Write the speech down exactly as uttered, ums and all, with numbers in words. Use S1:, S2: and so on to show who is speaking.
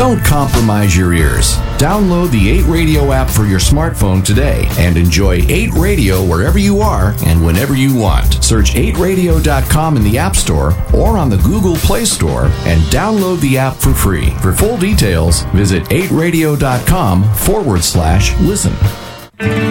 S1: Don't compromise your ears. Download the eight Radio app for your smartphone today and enjoy eight Radio wherever you are and whenever you want. Search eight radio dot com in the App Store or on the Google Play Store and download the app for free. For full details, visit eight radio dot com forward slash listen.